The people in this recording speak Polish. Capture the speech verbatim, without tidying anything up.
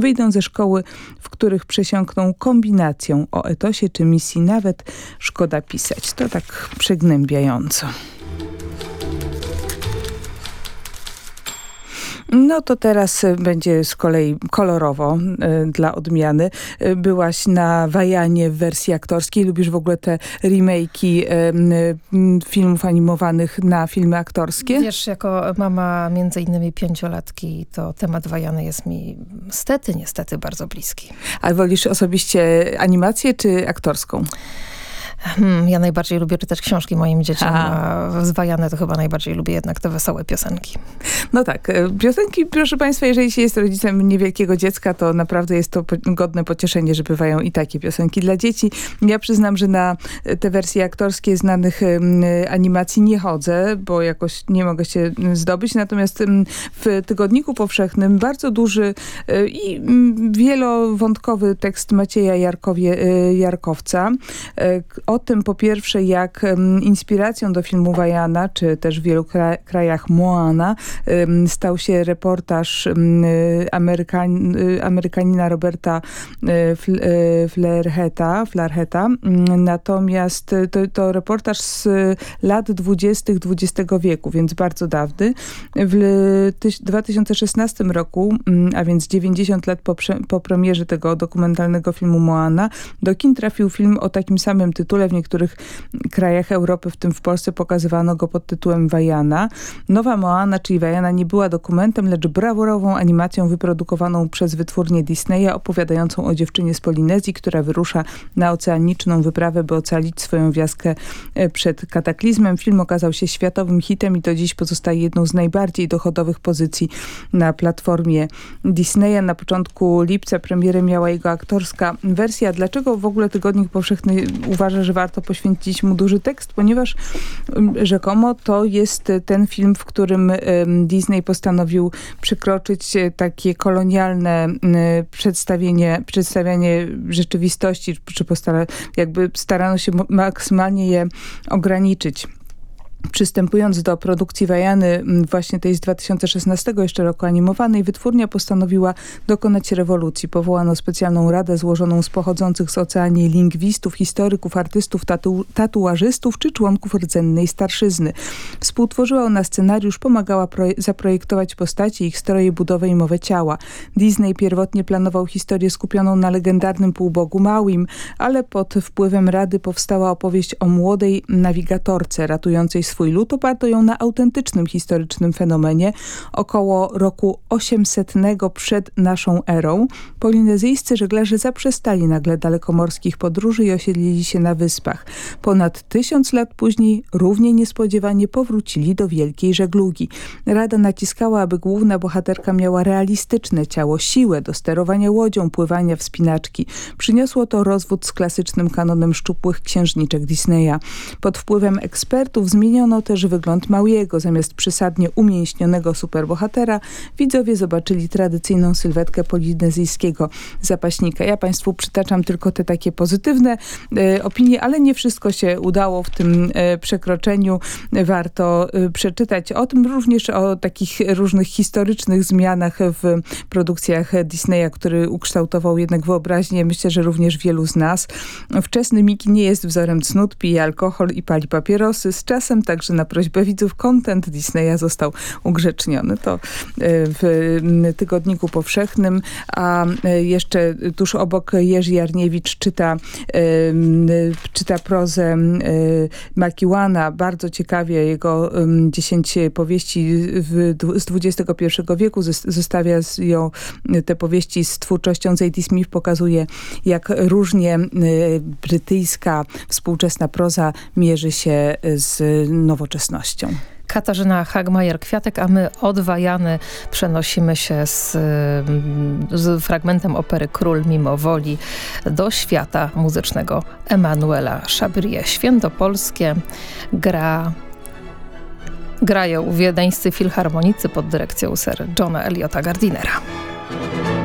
wyjdą ze szkoły, w których przesiąkną kombinacją o etosie czy misji, nawet szkoda pisać. To tak przygnębiająco. No to teraz będzie z kolei kolorowo y, dla odmiany. Y, byłaś na Wajanie w wersji aktorskiej. Lubisz w ogóle te remake'i y, y, filmów animowanych na filmy aktorskie? Wiesz, jako mama między innymi pięciolatki, to temat Wajany jest mi stety, niestety bardzo bliski. A wolisz osobiście animację czy aktorską? Hmm, ja najbardziej lubię czytać książki moim dzieciom, a z Wajany to chyba najbardziej lubię jednak te wesołe piosenki. No tak, piosenki, proszę Państwa, jeżeli się jest rodzicem niewielkiego dziecka, to naprawdę jest to godne pocieszenie, że bywają i takie piosenki dla dzieci. Ja przyznam, że na te wersje aktorskie znanych animacji nie chodzę, bo jakoś nie mogę się zdobyć, natomiast w Tygodniku Powszechnym bardzo duży i wielowątkowy tekst Macieja Jarkowie, Jarkowca o tym po pierwsze, jak um, inspiracją do filmu Wajana, czy też w wielu kra krajach Moana, um, stał się reportaż um, Amerykan Amerykanina Roberta um, Flerheta. Flerheta. Um, natomiast to, to reportaż z lat dwudziestych dwudziestego wieku, więc bardzo dawny. W dwa tysiące szesnastym roku, um, a więc dziewięćdziesiąt lat po, po premierze tego dokumentalnego filmu Moana, do kin trafił film o takim samym tytule. W niektórych krajach Europy, w tym w Polsce, pokazywano go pod tytułem Wajana. Nowa Moana, czyli Wajana, nie była dokumentem, lecz brawurową animacją wyprodukowaną przez wytwórnię Disneya, opowiadającą o dziewczynie z Polinezji, która wyrusza na oceaniczną wyprawę, by ocalić swoją wioskę przed kataklizmem. Film okazał się światowym hitem i do dziś pozostaje jedną z najbardziej dochodowych pozycji na platformie Disneya. Na początku lipca premierę miała jego aktorska wersja. Dlaczego w ogóle Tygodnik Powszechny uważa, że warto poświęcić mu duży tekst? Ponieważ rzekomo to jest ten film, w którym Disney postanowił przekroczyć takie kolonialne przedstawienie, przedstawianie rzeczywistości, czy postara, jakby starano się maksymalnie je ograniczyć. Przystępując do produkcji Wajany, właśnie tej z dwa tysiące szesnastego jeszcze roku animowanej, wytwórnia postanowiła dokonać rewolucji. Powołano specjalną radę złożoną z pochodzących z Oceanii lingwistów, historyków, artystów, tatu tatuażystów czy członków rdzennej starszyzny. Współtworzyła ona scenariusz, pomagała zaprojektować postaci, ich stroje, budowę i mowę ciała. Disney pierwotnie planował historię skupioną na legendarnym półbogu Mauim, ale pod wpływem rady powstała opowieść o młodej nawigatorce ratującej swój lud. Oparto ją na autentycznym historycznym fenomenie. Około roku osiemsetnego przed naszą erą polinezyjscy żeglarze zaprzestali nagle dalekomorskich podróży i osiedlili się na wyspach. Ponad tysiąc lat później równie niespodziewanie powrócili do wielkiej żeglugi. Rada naciskała, aby główna bohaterka miała realistyczne ciało, siłę do sterowania łodzią, pływania, wspinaczki. Przyniosło to rozwód z klasycznym kanonem szczupłych księżniczek Disneya. Pod wpływem ekspertów zmieniono też wygląd Mauiego. Zamiast przesadnie umięśnionego superbohatera widzowie zobaczyli tradycyjną sylwetkę polinezyjskiego zapaśnika. Ja Państwu przytaczam tylko te takie pozytywne e, opinie, ale nie wszystko się udało w tym e, przekroczeniu. Warto e, przeczytać o tym, również o takich różnych historycznych zmianach w produkcjach Disneya, który ukształtował jednak wyobraźnię, myślę, że również wielu z nas. Wczesny Mickey nie jest wzorem cnót, pije alkohol i pali papierosy. Z czasem także na prośbę widzów content Disneya został ugrzeczniony. To w Tygodniku Powszechnym, a jeszcze tuż obok Jerzy Jarniewicz czyta, czyta prozę Makiłana. Bardzo ciekawie jego dziesięć powieści z dwudziestego pierwszego wieku. Zostawia ją, te powieści z twórczością Zadie Smith, pokazuje, jak różnie brytyjska współczesna proza mierzy się z nowoczesnością. Katarzyna Hagmajer-Kwiatek, a my od Wajany przenosimy się z, z fragmentem opery Król Mimowoli do świata muzycznego Emanuela Chabrie. Świętopolskie gra, grają wiedeńscy filharmonicy pod dyrekcją Sir Johna Eliota Gardinera.